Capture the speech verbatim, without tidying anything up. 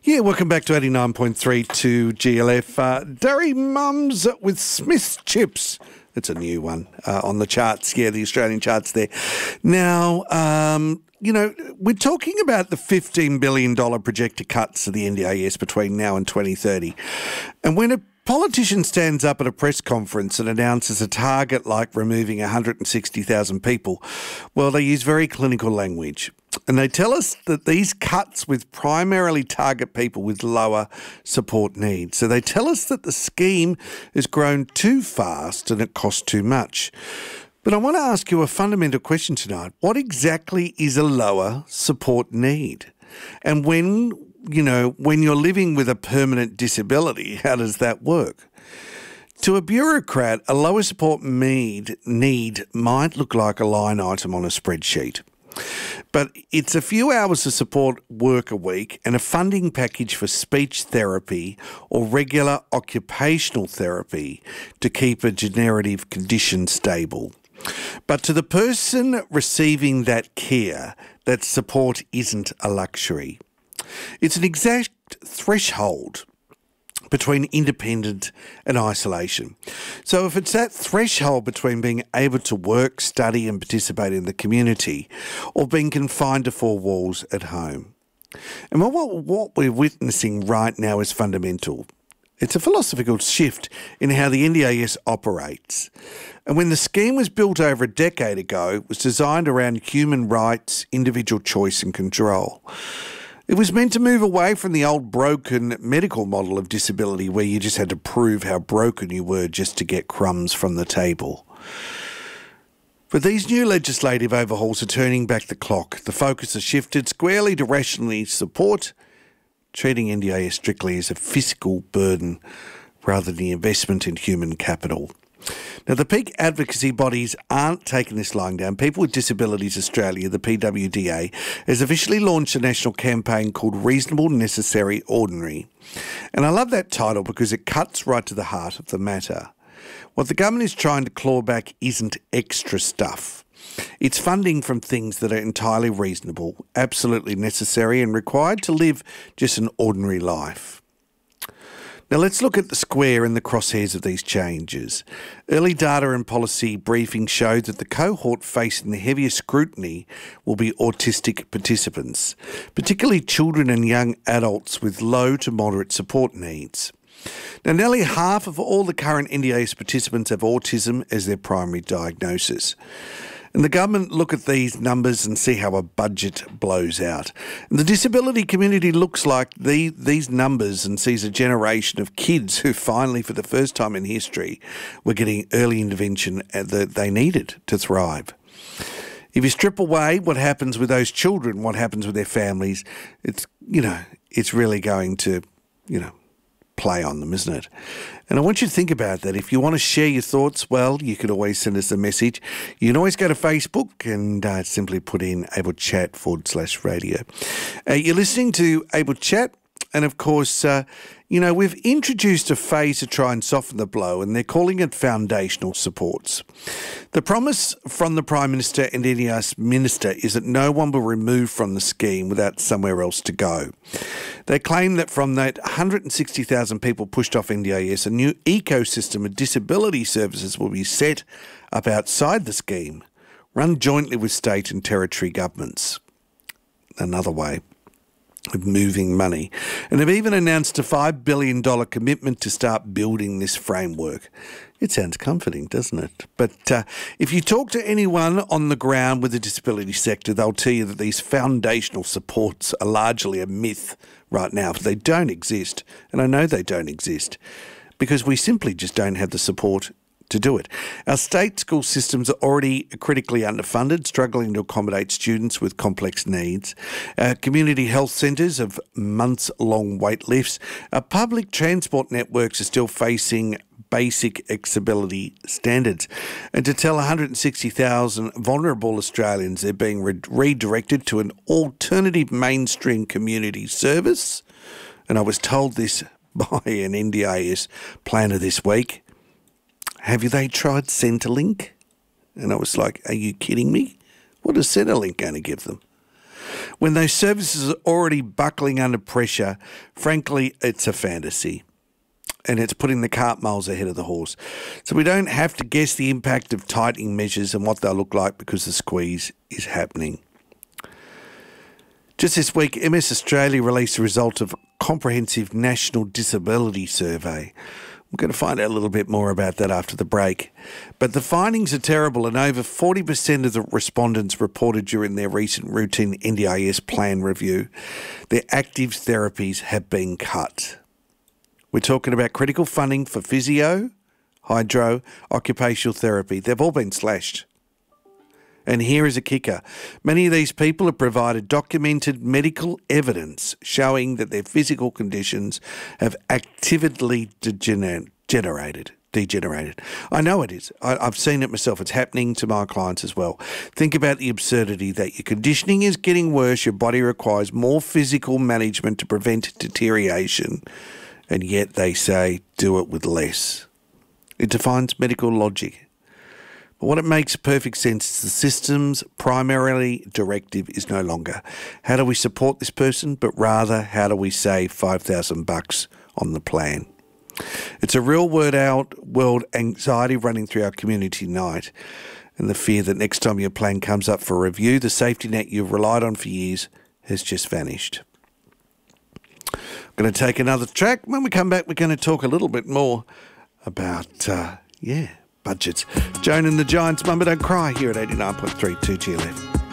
Yeah, welcome back to eighty-nine point three to G L F. Uh, Dairy Mums with Smith's Chips. It's a new one uh, on the charts. Yeah, the Australian charts there. Now, um, you know, we're talking about the fifteen billion dollars projected cuts to the N D I S between now and twenty thirty. And when a politician stands up at a press conference and announces a target like removing one hundred sixty thousand people, well, they use very clinical language. And they tell us that these cuts with primarily target people with lower support needs. So they tell us that the scheme has grown too fast and it costs too much. But I want to ask you a fundamental question tonight. What exactly is a lower support need? And when, you know, when you're living with a permanent disability, how does that work? To a bureaucrat, a lower support need, need might look like a line item on a spreadsheet. But it's a few hours of support work a week and a funding package for speech therapy or regular occupational therapy to keep a degenerative condition stable. But to the person receiving that care, that support isn't a luxury. It's an exact threshold between independent and isolation. So if it's that threshold between being able to work, study and participate in the community or being confined to four walls at home. And what, what we're witnessing right now is fundamental. It's a philosophical shift in how the N D I S operates. And when the scheme was built over a decade ago, it was designed around human rights, individual choice and control. It was meant to move away from the old broken medical model of disability where you just had to prove how broken you were just to get crumbs from the table. But these new legislative overhauls are turning back the clock. The focus has shifted squarely to rationally support, treating N D I S strictly as a fiscal burden rather than the investment in human capital. Now, the peak advocacy bodies aren't taking this lying down. People with Disabilities Australia, the P W D A, has officially launched a national campaign called Reasonable, Necessary, Ordinary. And I love that title because it cuts right to the heart of the matter. What the government is trying to claw back isn't extra stuff. It's funding from things that are entirely reasonable, absolutely necessary and required to live just an ordinary life. Now let's look at the square and the crosshairs of these changes. Early data and policy briefings showed that the cohort facing the heaviest scrutiny will be autistic participants, particularly children and young adults with low to moderate support needs. Now, nearly half of all the current N D I S participants have autism as their primary diagnosis. And the government look at these numbers and see how a budget blows out. And the disability community looks like the, these numbers and sees a generation of kids who finally, for the first time in history, were getting early intervention that they needed to thrive. If you strip away what happens with those children, what happens with their families, it's, you know, it's really going to, you know, play on them, isn't it? And I want you to think about that. If you want to share your thoughts, well, you could always send us a message. You can always go to Facebook and uh, simply put in Able Chat forward slash radio. Uh, you're listening to Able Chat. And of course, uh, you know, we've introduced a phase to try and soften the blow, and they're calling it foundational supports. The promise from the Prime Minister and N D I S Minister is that no one will remove from the scheme without somewhere else to go. They claim that from that one hundred sixty thousand people pushed off N D I S, a new ecosystem of disability services will be set up outside the scheme, run jointly with state and territory governments. Another way of moving money. And they've even announced a five billion dollars commitment to start building this framework. It sounds comforting, doesn't it? But uh, if you talk to anyone on the ground with the disability sector, they'll tell you that these foundational supports are largely a myth right now. They don't exist. And I know they don't exist because we simply just don't have the support to do it. Our state school systems are already critically underfunded, struggling to accommodate students with complex needs. Our community health centres have months-long wait lists. Our public transport networks are still facing basic accessibility standards. And to tell one hundred sixty thousand vulnerable Australians they're being re- redirected to an alternative mainstream community service, and I was told this by an N D I S planner this week, have you they tried Centrelink? And I was like, are you kidding me? What is Centrelink going to give them? When those services are already buckling under pressure, frankly, it's a fantasy. And it's putting the cart miles ahead of the horse. So we don't have to guess the impact of tightening measures and what they'll look like because the squeeze is happening. Just this week, M S Australia released the result of a comprehensive national disability survey. We're going to find out a little bit more about that after the break. But the findings are terrible, and over forty percent of the respondents reported during their recent routine N D I S plan review their active therapies have been cut. We're talking about critical funding for physio, hydro, occupational therapy. They've all been slashed. And here is a kicker. Many of these people have provided documented medical evidence showing that their physical conditions have actively degenerated. Degenerated. I know it is. I, I've seen it myself. It's happening to my clients as well. Think about the absurdity that your conditioning is getting worse, your body requires more physical management to prevent deterioration, and yet they say do it with less. It defies medical logic. But what it makes perfect sense is the system's primarily directive is no longer how do we support this person, but rather how do we save five thousand bucks on the plan. It's a real word out world anxiety running through our community tonight, and the fear that next time your plan comes up for review, the safety net you've relied on for years has just vanished. I'm going to take another track. When we come back, we're going to talk a little bit more about, uh, yeah, budgets. Joan and the Giants, Mama Don't Cry, here at eighty-nine point three two G L F.